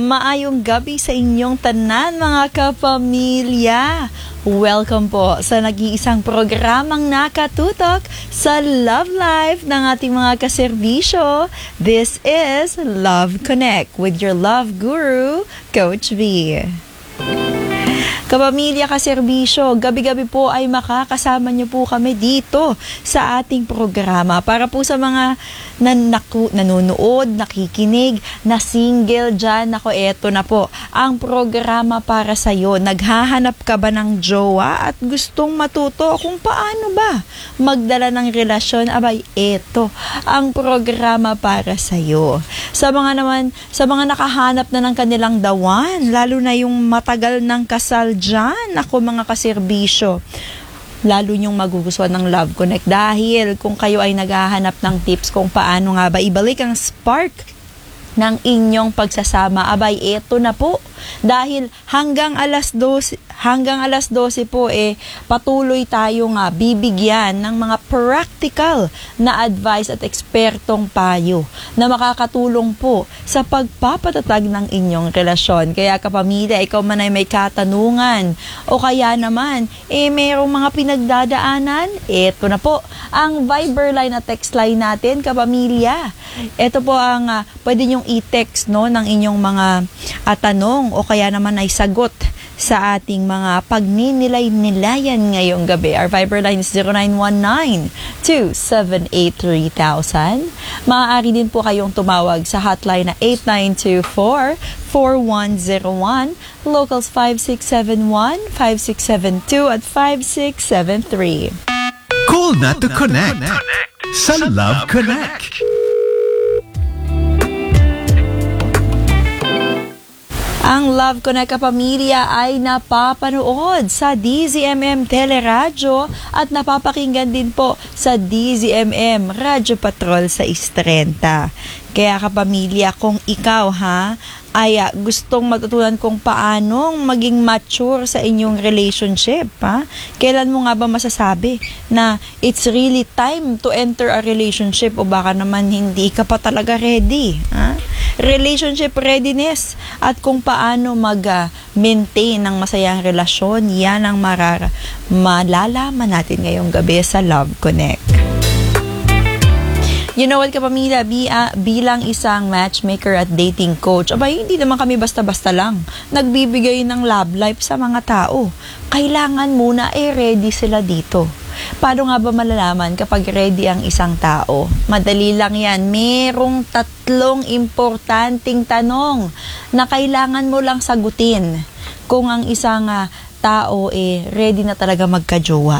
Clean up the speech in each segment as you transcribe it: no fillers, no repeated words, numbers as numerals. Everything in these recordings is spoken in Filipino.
Maayong gabi sa inyong tanan mga kapamilya. Welcome po sa nag-iisang programang nakatutok sa love life ng ating mga kaserbisyo. This is Love Connect with your love guru, Coach V. Kapamilya, kaserbisyo, gabi-gabi po ay makakasama niyo po kami dito sa ating programa para po sa mga nanonood, nakikinig, na single dyan. Ako, eto na po ang programa para sa'yo. Naghahanap ka ba ng jowa at gustong matuto kung paano ba magdala ng relasyon? Abay, eto ang programa para sa'yo. Sa mga nakahanap na ng kanilang dawan, lalo na yung matagal ng kasal dyan, ako mga kaserbisyo, lalo nyong magugustuhan ng Love Connect dahil kung kayo ay naghahanap ng tips kung paano nga ba ibalik ang spark ng inyong pagsasama, abay eto na po. Dahil hanggang alas 12 po patuloy tayo nga bibigyan ng mga practical na advice at ekspertong payo na makakatulong po sa pagpapatatag ng inyong relasyon. Kaya kapamilya, ikaw man ay may katanungan o kaya naman mayroong mga pinagdadaanan, eto na po ang Viber line at text line natin, kapamilya. Ito po ang pwede nyong i-text ng inyong mga tanong o kaya naman ay sagot sa ating mga pagninilay-nilayan ngayong gabi. Our Viber line is 0919-278-3000. Maaari din po kayong tumawag sa hotline na 8924-4101, locals 5671, 5672 at 5673. Call na to connect sa Love Connect. Ang Love Connect kapamilya ay napapanood sa DZMM Teleradyo at napapakinggan din po sa DZMM Radyo Patrol sa Istrenta. Kaya kapamilya, kung ikaw ay gustong matutunan kung paanong maging mature sa inyong relationship, kailan mo nga ba masasabi na it's really time to enter a relationship o baka naman hindi ka pa talaga ready? Relationship readiness at kung paano mag-maintain ng masayang relasyon, yan ang malalaman natin ngayong gabi sa Love Connect. You know what, kapamilya, bilang isang matchmaker at dating coach, hindi naman kami basta-basta lang nagbibigay ng love life sa mga tao. Kailangan muna ready sila dito. Paano nga ba malalaman kapag ready ang isang tao? Madali lang yan. Merong 3 importanteng tanong na kailangan mo lang sagutin kung ang isang tao ready na talaga magkajowa.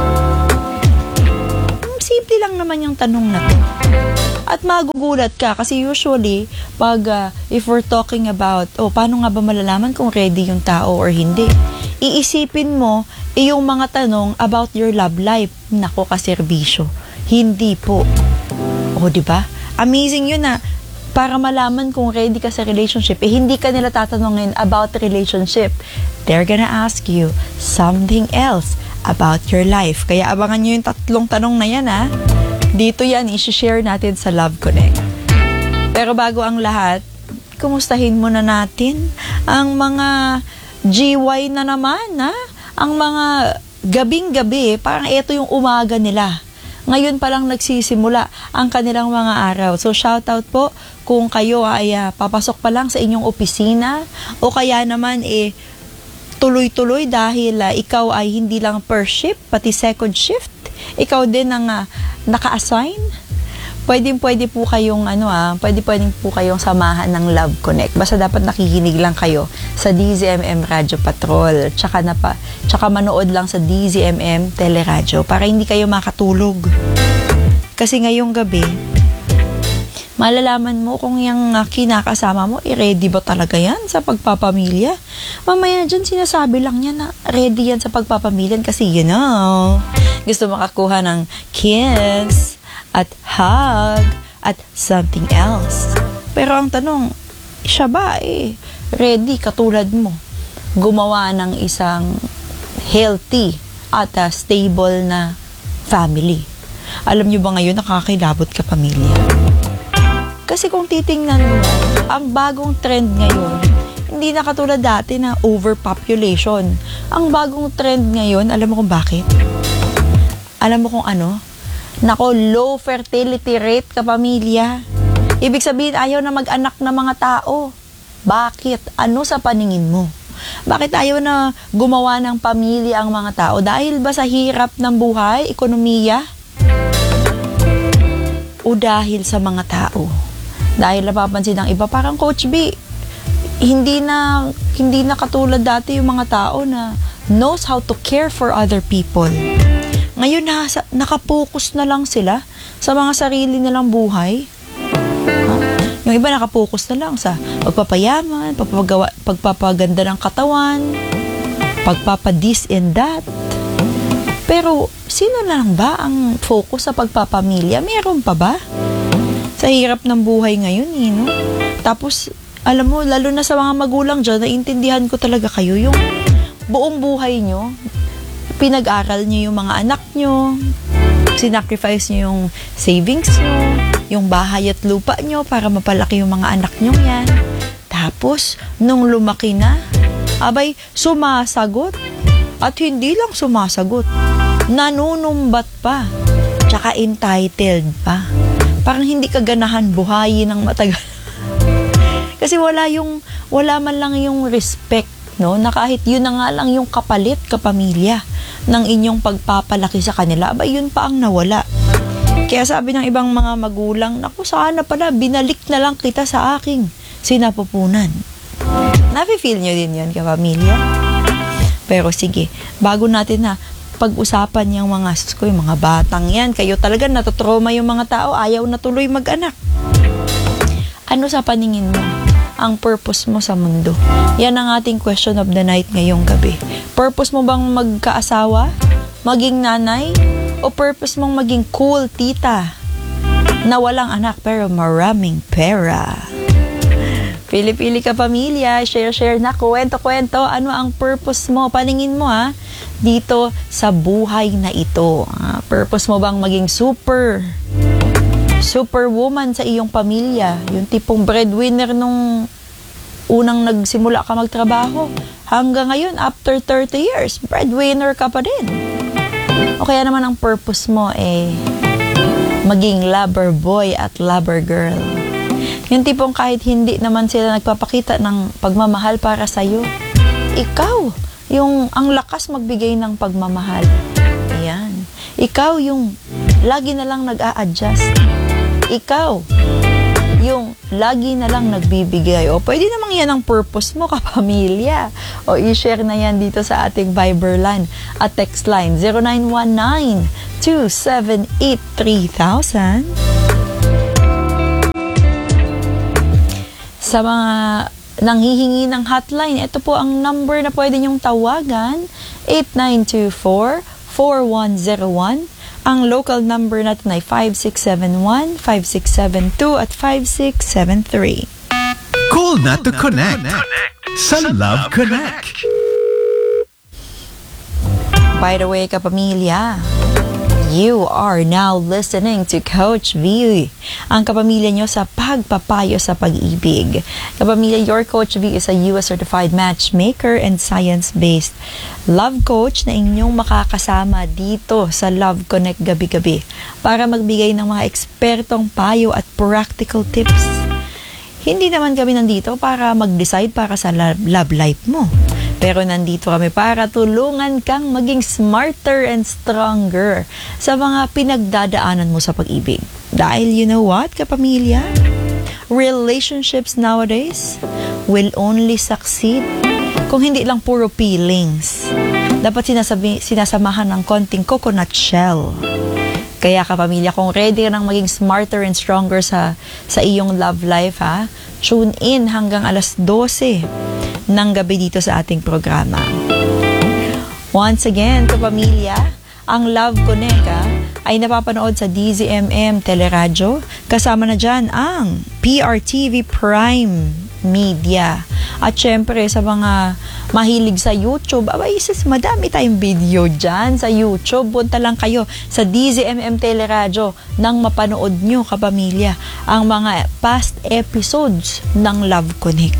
Simple lang naman yung tanong na to. At magugulat ka kasi usually if we're talking about paano nga ba malalaman kung ready yung tao or hindi, iisipin mo yung mga tanong about your love life. Nako, kaserbisyo, hindi po. Diba? Amazing yun para malaman kung ready ka sa relationship, hindi ka nila tatanungin about relationship. They're gonna ask you something else about your life. Kaya abangan nyo yung 3 tanong na yan Dito yan, isi-share natin sa Love Connect. Pero bago ang lahat, kumustahin muna natin ang mga GY na naman, ang mga gabing-gabi, parang ito yung umaga nila. Ngayon pa lang nagsisimula ang kanilang mga araw. So, shoutout po kung kayo ay papasok pa lang sa inyong opisina o kaya naman tuloy-tuloy dahil ikaw ay hindi lang per shift, pati second shift. Ikaw din ang naka-assign. Pwede po kayong pwede po kayong samahan ng Love Connect. Basta dapat nakikinig lang kayo sa DZMM Radyo Patrol. Tsaka manood lang sa DZMM Teleradyo para hindi kayo makatulog. Kasi ngayong gabi, malalaman mo kung yung kinakasama mo, ready ba talaga yan sa pagpapamilya? Mamaya dyan sinasabi lang niya na ready yan sa pagpapamilya kasi gusto makakuha ng kiss at hug at something else. Pero ang tanong, siya ba ready katulad mo gumawa ng isang healthy at stable na family? Alam nyo ba ngayon nakakilabot ka pamilya? Kasi kung titingnan mo, ang bagong trend ngayon, hindi na katulad dati na overpopulation. Ang bagong trend ngayon, alam mo kung bakit? Alam mo kung ano? Nako, low fertility rate, kapamilya. Ibig sabihin, ayaw na mag-anak ng mga tao. Bakit? Ano sa paningin mo? Bakit ayaw na gumawa ng pamilya ang mga tao? Dahil ba sa hirap ng buhay, ekonomiya? O dahil sa mga tao? Dahil napapansin ng iba, parang Coach B, hindi na katulad dati yung mga tao na knows how to care for other people. Ngayon, nakapokus na lang sila sa mga sarili nilang buhay. Yung iba nakapokus na lang sa pagpapayaman, pagpapaganda ng katawan, pagpapadis and that. Pero, sino lang ba ang focus sa pagpapamilya? Meron pa ba? Sa hirap ng buhay ngayon, no? Tapos, alam mo, lalo na sa mga magulang dyan, naiintindihan ko talaga kayo, yung buong buhay nyo, pinag-aral nyo yung mga anak nyo, sinacrifice nyo yung savings nyo, yung bahay at lupa nyo para mapalaki yung mga anak nyo yan. Tapos, nung lumaki na, abay, sumasagot. At hindi lang sumasagot, nanunumbat pa, tsaka entitled pa. Parang hindi ka ganahan buhayin ng matagal. Kasi wala man lang yung respect, no? Na kahit yun na nga lang yung kapalit, kapamilya, ng inyong pagpapalaki sa kanila, aba yun pa ang nawala. Kaya sabi ng ibang mga magulang, naku, sana pala, binalik na lang kita sa aking sinapupunan. Nafe-feel nyo din yun, kapamilya? Pero sige, bago natin na pag-usapan yung mga batang yan, kayo talaga natutrauma yung mga tao, ayaw na tuloy mag-anak. Ano sa paningin mo ang purpose mo sa mundo? Yan ang ating question of the night ngayong gabi. Purpose mo bang magkaasawa? Maging nanay? O purpose mong maging cool tita na walang anak pero maraming pera? Pili-pili ka, pamilya, share na, kwento-kwento, ano ang purpose mo? Paningin mo dito sa buhay na ito. Purpose mo bang maging superwoman sa iyong pamilya? Yung tipong breadwinner nung unang nagsimula ka magtrabaho. Hanggang ngayon, after 30 years, breadwinner ka pa din. O kaya naman ang purpose mo maging lover boy at lover girl. Yung tipong kahit hindi naman sila nagpapakita ng pagmamahal para sa'yo, ikaw, yung ang lakas magbigay ng pagmamahal. Ayan. Ikaw yung lagi na lang nag-a-adjust. Ikaw, yung lagi na lang nagbibigay. O pwede namang yan ang purpose mo, kapamilya. O i-share na yan dito sa ating Viber line at text line 0919-278-3000. Sa mga nanghihingi ng hotline, ito po ang number na pwede nyong tawagan, 8924-4101. Ang local number natin ay 5671, 5672 at 5673. Cool na to connect sa Love Connect. By the way, kapamilya, you are now listening to Coach V, ang kapamilya nyo sa pagpapayo sa pag-ibig. Kapamilya, your Coach V is a US certified matchmaker and science-based love coach na inyong makakasama dito sa Love Connect gabi-gabi para magbigay ng mga ekspertong payo at practical tips. Hindi naman kami nandito para mag-decide para sa love life mo. Pero nandito kami para tulungan kang maging smarter and stronger sa mga pinagdadaanan mo sa pag-ibig. Dahil you know what, kapamilya? Relationships nowadays will only succeed kung hindi lang puro feelings. Dapat sinasamahan ng konting coconut shell. Kaya kapamilya, kung ready nang maging smarter and stronger sa iyong love life, tune in hanggang alas 12 ng gabi dito sa ating programa. Once again, kapamilya, ang Love Connect ay napapanood sa DZMM Teleradyo. Kasama na dyan ang PRTV Prime Media. At syempre, sa mga mahilig sa YouTube, abay, sis, madami tayong video dyan sa YouTube. Punta lang kayo sa DZMM Teleradyo nang mapanood nyo, kapamilya, ang mga past episodes ng Love Connect.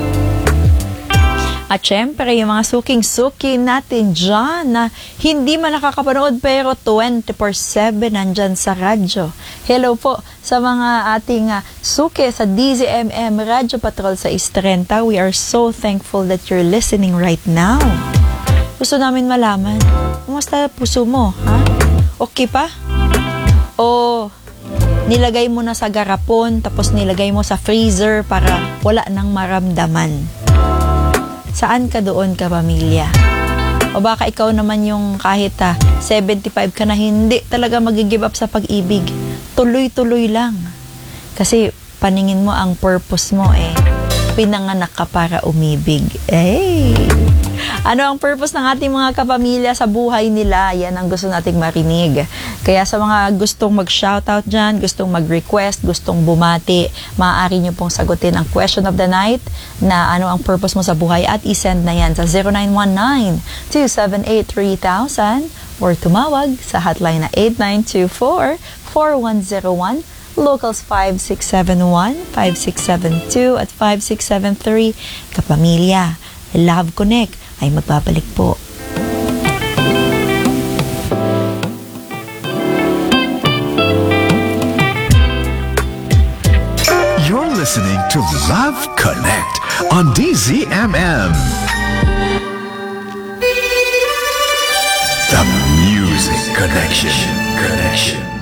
At syempre, yung mga suking-suki natin dyan na hindi man nakakapanood pero 24/7 nandyan sa radyo. Hello po sa mga ating suki sa DZMM Radyo Patrol sa Istrenta. We are so thankful that you're listening right now. Gusto namin malaman, kumusta puso mo? Ha? Okay pa? O nilagay mo na sa garapon tapos nilagay mo sa freezer para wala nang maramdaman? Saan ka doon, kapamilya? O baka ikaw naman yung kahit 75 ka na hindi talaga mag-give up sa pag-ibig. Tuloy-tuloy lang. Kasi paningin mo ang purpose mo pinanganak ka para umibig. Ano ang purpose ng ating mga kapamilya sa buhay nila? Yan ang gusto nating marinig. Kaya sa mga gustong mag-shoutout dyan, gustong mag-request, gustong bumati, maaari nyo pong sagutin ang question of the night na ano ang purpose mo sa buhay at isend na yan sa 0919-278-3000 or tumawag sa hotline na 8924-4101, locals 5671, 5672 at 5673. Kapamilya, Love Connect ay magbabalik po. You're listening to Love Connect on DZMM. The Music Connection.